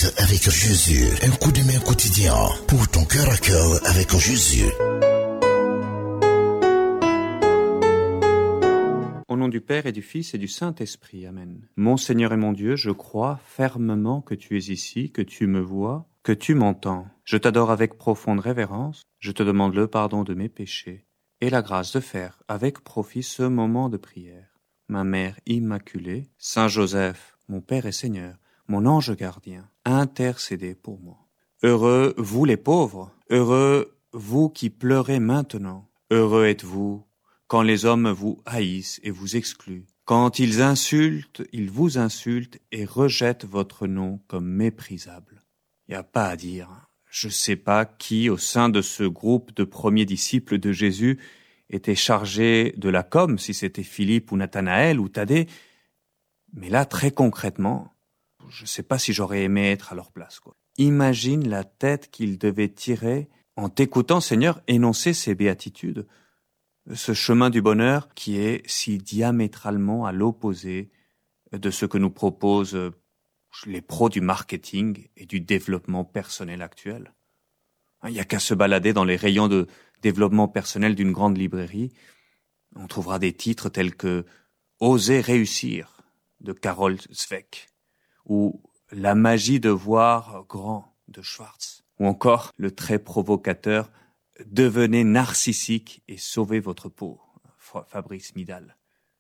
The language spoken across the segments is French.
minutes avec Jésus. Un coup de main quotidien pour ton cœur à cœur avec Jésus. Au nom du Père et du Fils et du Saint-Esprit. Amen. Mon Seigneur et mon Dieu, je crois fermement que tu es ici, que tu me vois, que tu m'entends. Je t'adore avec profonde révérence. Je te demande le pardon de mes péchés et la grâce de faire avec profit ce moment de prière. Ma Mère Immaculée, Saint Joseph, mon Père et Seigneur, mon ange gardien, intercédez pour moi. Heureux vous les pauvres, heureux vous qui pleurez maintenant, heureux êtes-vous quand les hommes vous haïssent et vous excluent, quand ils vous insultent et rejettent votre nom comme méprisable. Y a pas à dire. Je sais pas qui, au sein de ce groupe de premiers disciples de Jésus, était chargé de la com, si c'était Philippe ou Nathanaël ou Thaddée. Mais là, très concrètement, je sais pas si j'aurais aimé être à leur place, quoi. Imagine la tête qu'ils devaient tirer en t'écoutant, Seigneur, énoncer ces béatitudes. Ce chemin du bonheur qui est si diamétralement à l'opposé de ce que nous proposent les pros du marketing et du développement personnel actuel. Il n'y a qu'à se balader dans les rayons de développement personnel d'une grande librairie. On trouvera des titres tels que « Oser réussir » de Carol Dweck ou « La magie de voir grand » de Schwartz ou encore le très provocateur « Devenez narcissique et sauvez votre peau » Fabrice Midal.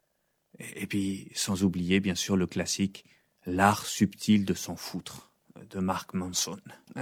Et puis, sans oublier bien sûr le classique « L'art subtil de s'en foutre » de Mark Manson.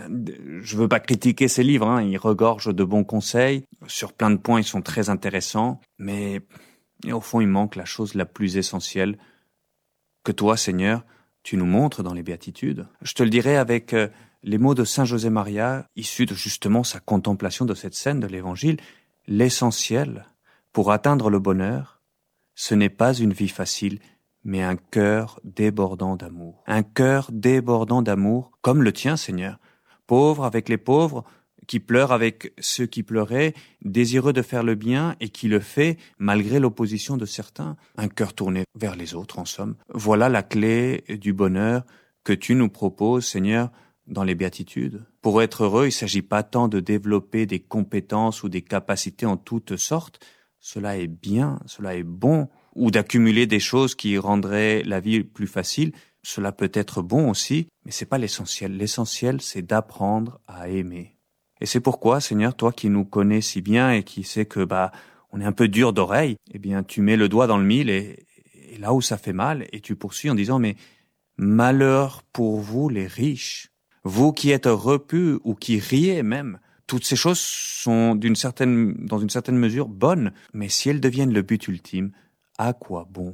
Je veux pas critiquer ces livres, ils regorgent de bons conseils. Sur plein de points, ils sont très intéressants, mais au fond, il manque la chose la plus essentielle que toi, Seigneur, tu nous montres dans les béatitudes. Je te le dirai avec les mots de Saint José Maria, issus de justement sa contemplation de cette scène de l'Évangile. L'essentiel pour atteindre le bonheur, ce n'est pas une vie facile, mais un cœur débordant d'amour. Un cœur débordant d'amour, comme le tien, Seigneur. Pauvre avec les pauvres, qui pleure avec ceux qui pleuraient, désireux de faire le bien et qui le fait malgré l'opposition de certains. Un cœur tourné vers les autres, en somme. Voilà la clé du bonheur que tu nous proposes, Seigneur, dans les béatitudes. Pour être heureux, il ne s'agit pas tant de développer des compétences ou des capacités en toutes sortes. Cela est bien, cela est bon. Ou d'accumuler des choses qui rendraient la vie plus facile, cela peut être bon aussi, mais c'est pas l'essentiel. L'essentiel, c'est d'apprendre à aimer. Et c'est pourquoi, Seigneur, toi qui nous connais si bien et qui sais que on est un peu dur d'oreille, eh bien tu mets le doigt dans le mille et là où ça fait mal, et tu poursuis en disant mais malheur pour vous les riches, vous qui êtes repus ou qui riez même. Toutes ces choses sont dans une certaine mesure bonnes, mais si elles deviennent le but ultime, à quoi bon?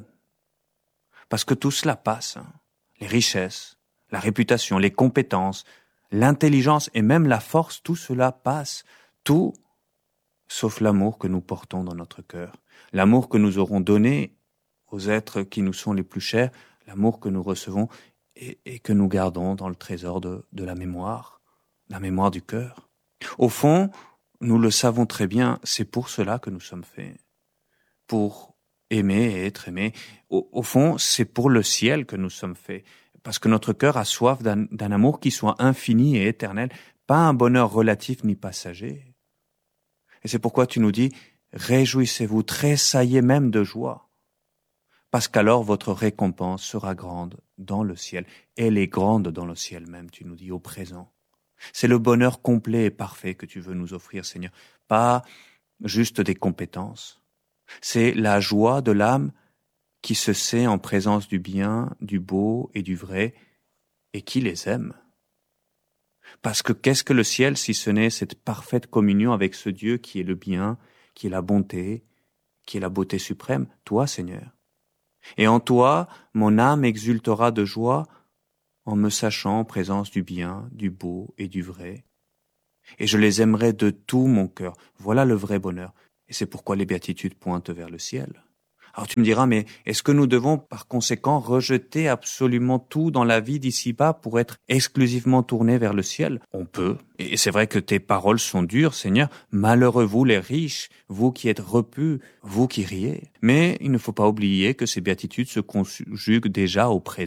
Parce que tout cela passe, les richesses, la réputation, les compétences, l'intelligence et même la force, tout cela passe, tout sauf l'amour que nous portons dans notre cœur, l'amour que nous aurons donné aux êtres qui nous sont les plus chers, l'amour que nous recevons et que nous gardons dans le trésor de la mémoire du cœur. Au fond, nous le savons très bien, c'est pour cela que nous sommes faits, pour aimer et être aimé. Au fond, c'est pour le ciel que nous sommes faits, parce que notre cœur a soif d'un amour qui soit infini et éternel, pas un bonheur relatif ni passager. Et c'est pourquoi tu nous dis, réjouissez-vous, tressaillez même de joie, parce qu'alors votre récompense sera grande dans le ciel. Elle est grande dans le ciel même, tu nous dis, au présent. C'est le bonheur complet et parfait que tu veux nous offrir, Seigneur, pas juste des compétences. C'est la joie de l'âme qui se sait en présence du bien, du beau et du vrai, et qui les aime. Parce que qu'est-ce que le ciel si ce n'est cette parfaite communion avec ce Dieu qui est le bien, qui est la bonté, qui est la beauté suprême, toi, Seigneur. Et en toi, mon âme exultera de joie en me sachant en présence du bien, du beau et du vrai. Et je les aimerai de tout mon cœur. Voilà le vrai bonheur. Et c'est pourquoi les béatitudes pointent vers le ciel. Alors tu me diras, mais est-ce que nous devons par conséquent rejeter absolument tout dans la vie d'ici-bas pour être exclusivement tournés vers le ciel? On peut. Et c'est vrai que tes paroles sont dures, Seigneur. Malheureux vous les riches, vous qui êtes repus, vous qui riez. Mais il ne faut pas oublier que ces béatitudes se conjuguent déjà au présent.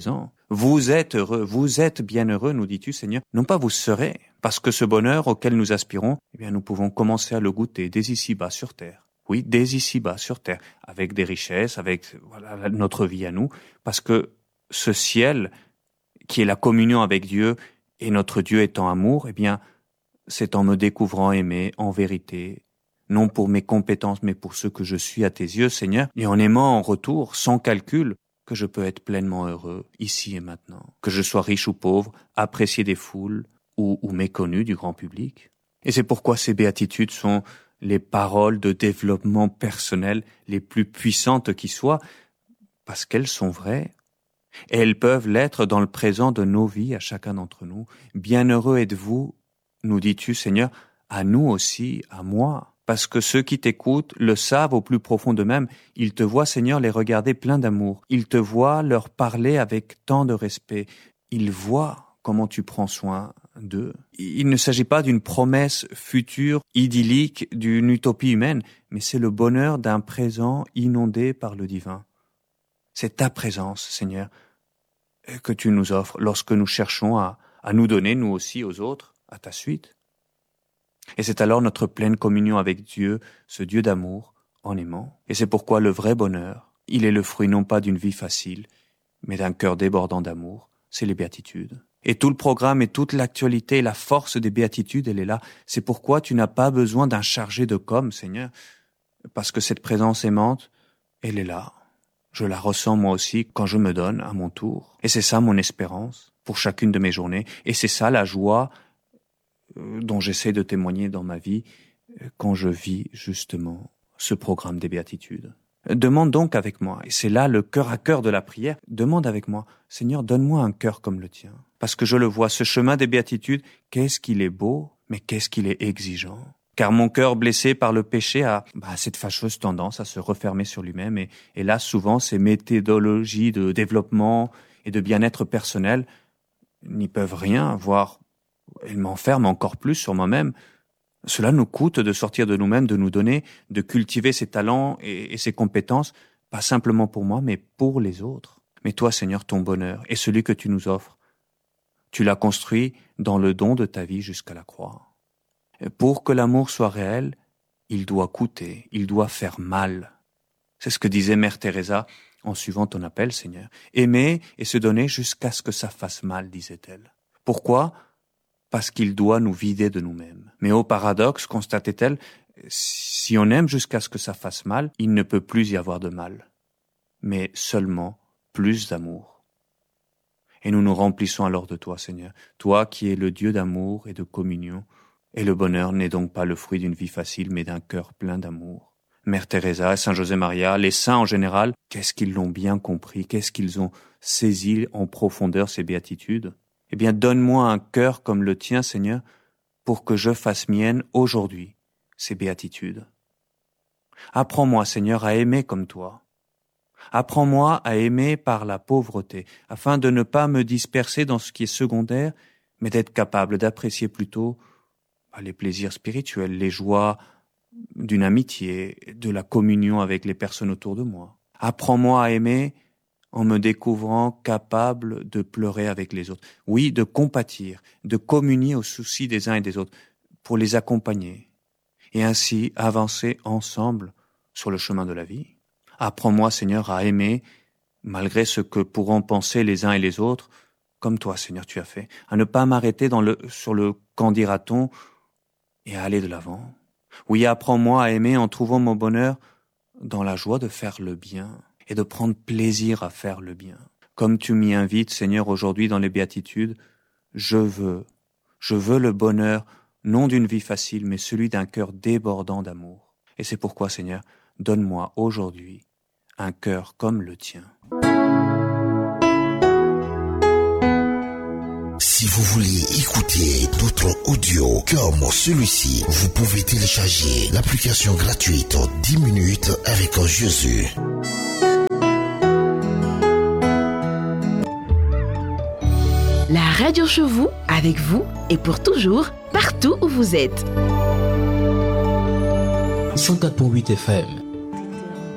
Vous êtes heureux, vous êtes bienheureux, nous dis-tu, Seigneur. Non pas vous serez, parce que ce bonheur auquel nous aspirons, eh bien, nous pouvons commencer à le goûter dès ici-bas sur terre. Oui, dès ici-bas sur terre, avec des richesses, avec notre vie à nous, parce que ce ciel, qui est la communion avec Dieu, et notre Dieu étant amour, eh bien, c'est en me découvrant aimé, en vérité, non pour mes compétences, mais pour ce que je suis à tes yeux, Seigneur, et en aimant en retour, sans calcul, que je peux être pleinement heureux, ici et maintenant. Que je sois riche ou pauvre, apprécié des foules, ou méconnu du grand public. Et c'est pourquoi ces béatitudes sont les paroles de développement personnel les plus puissantes qui soient, parce qu'elles sont vraies. Et elles peuvent l'être dans le présent de nos vies à chacun d'entre nous. Bienheureux êtes-vous, nous dis-tu, Seigneur, à nous aussi, à moi. Parce que ceux qui t'écoutent le savent au plus profond d'eux-mêmes. Ils te voient, Seigneur, les regarder pleins d'amour. Ils te voient leur parler avec tant de respect. Ils voient comment tu prends soin d'eux. Il ne s'agit pas d'une promesse future, idyllique, d'une utopie humaine, mais c'est le bonheur d'un présent inondé par le divin. C'est ta présence, Seigneur, que tu nous offres lorsque nous cherchons à nous donner, nous aussi, aux autres, à ta suite. Et c'est alors notre pleine communion avec Dieu, ce Dieu d'amour, en aimant. Et c'est pourquoi le vrai bonheur, il est le fruit non pas d'une vie facile, mais d'un cœur débordant d'amour, c'est les béatitudes. Et tout le programme et toute l'actualité, la force des béatitudes, elle est là. C'est pourquoi tu n'as pas besoin d'un chargé de com, Seigneur, parce que cette présence aimante, elle est là. Je la ressens moi aussi quand je me donne à mon tour. Et c'est ça mon espérance pour chacune de mes journées. Et c'est ça la joie dont j'essaie de témoigner dans ma vie quand je vis justement ce programme des béatitudes. Demande donc avec moi, et c'est là le cœur à cœur de la prière, demande avec moi, Seigneur, donne-moi un cœur comme le tien. Parce que je le vois, ce chemin des béatitudes, qu'est-ce qu'il est beau, mais qu'est-ce qu'il est exigeant. Car mon cœur blessé par le péché a cette fâcheuse tendance à se refermer sur lui-même, et là souvent ces méthodologies de développement et de bien-être personnel n'y peuvent rien, voire elles m'enferment encore plus sur moi-même. Cela nous coûte de sortir de nous-mêmes, de nous donner, de cultiver ces talents et ces compétences, pas simplement pour moi, mais pour les autres. Mais toi, Seigneur, ton bonheur est celui que tu nous offres. Tu l'as construit dans le don de ta vie jusqu'à la croix. Pour que l'amour soit réel, il doit coûter, il doit faire mal. C'est ce que disait Mère Teresa en suivant ton appel, Seigneur. Aimer et se donner jusqu'à ce que ça fasse mal, disait-elle. Pourquoi ? Parce qu'il doit nous vider de nous-mêmes. Mais au paradoxe, constatait-elle, si on aime jusqu'à ce que ça fasse mal, il ne peut plus y avoir de mal, mais seulement plus d'amour. Et nous nous remplissons alors de toi, Seigneur, toi qui es le Dieu d'amour et de communion, et le bonheur n'est donc pas le fruit d'une vie facile, mais d'un cœur plein d'amour. Mère Teresa, Saint José Maria, les saints en général, qu'est-ce qu'ils l'ont bien compris, qu'est-ce qu'ils ont saisi en profondeur ces béatitudes ? Eh bien, donne-moi un cœur comme le tien, Seigneur, pour que je fasse mienne aujourd'hui ces béatitudes. Apprends-moi, Seigneur, à aimer comme toi. Apprends-moi à aimer par la pauvreté, afin de ne pas me disperser dans ce qui est secondaire, mais d'être capable d'apprécier plutôt les plaisirs spirituels, les joies d'une amitié, de la communion avec les personnes autour de moi. Apprends-moi à aimer en me découvrant capable de pleurer avec les autres. Oui, de compatir, de communier aux soucis des uns et des autres, pour les accompagner, et ainsi avancer ensemble sur le chemin de la vie. Apprends-moi, Seigneur, à aimer, malgré ce que pourront penser les uns et les autres, comme toi, Seigneur, tu as fait, à ne pas m'arrêter sur le qu'en dira-t-on, et à aller de l'avant. Oui, apprends-moi à aimer en trouvant mon bonheur dans la joie de faire le bien, et de prendre plaisir à faire le bien. Comme tu m'y invites, Seigneur, aujourd'hui dans les béatitudes, je veux le bonheur, non d'une vie facile, mais celui d'un cœur débordant d'amour. Et c'est pourquoi, Seigneur, donne-moi aujourd'hui un cœur comme le tien. Si vous voulez écouter d'autres audios comme celui-ci, vous pouvez télécharger l'application gratuite 10 minutes avec Jésus. La radio chez vous, avec vous et pour toujours, partout où vous êtes. 104.8 FM,